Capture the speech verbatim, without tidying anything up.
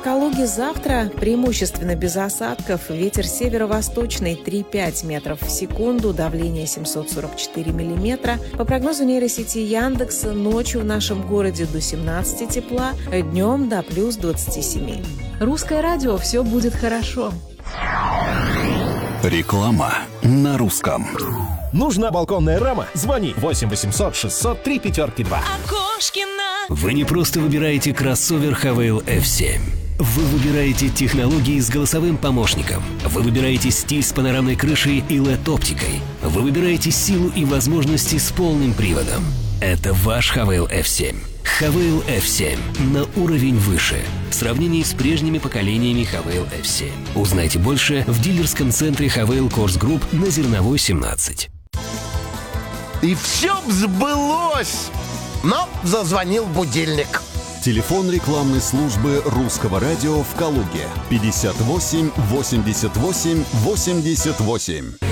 Калуге завтра преимущественно без осадков. Ветер северо-восточный три-пять метров в секунду, давление семьсот сорок четыре миллиметра. По прогнозу нейросети Яндекса, ночью в нашем городе до семнадцати тепла, днем до плюс двадцати семи. Русское радио, все будет хорошо. Реклама на русском. Нужна балконная рама? Звони восемь восемьсот шестьсот три пятерки два. Вы не просто выбираете кроссовер Хавейл эф семь. Вы выбираете технологии с голосовым помощником. Вы выбираете стиль с панорамной крышей и эл и ди-оптикой. Вы выбираете силу и возможности с полным приводом. Это ваш Хавейл эф семь. Хавейл эф семь на уровень выше в сравнении с прежними поколениями Хавейл эф семь. Узнайте больше в дилерском центре Хавейл Корс Групп на Зерновой семнадцать. И все сбылось! Но зазвонил будильник. Телефон рекламной службы Русского радио в Калуге. пятьдесят восемь восемьдесят восемь восемьдесят восемь.